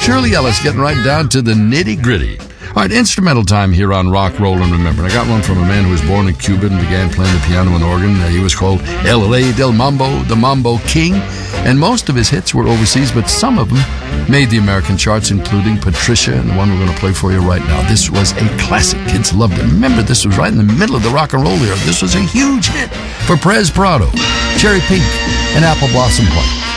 Shirley Ellis getting right down to the nitty-gritty. All right, instrumental time here on Rock, Roll, and Remember. And I got one from a man who was born in Cuba and began playing the piano and organ. He was called El Rey del Mambo, the Mambo King. And most of his hits were overseas, but some of them made the American charts, including Patricia and the one we're going to play for you right now. This was a classic. Kids loved it. Remember, this was right in the middle of the rock and roll era. This was a huge hit for Perez Prado, Cherry Pink, and Apple Blossom White.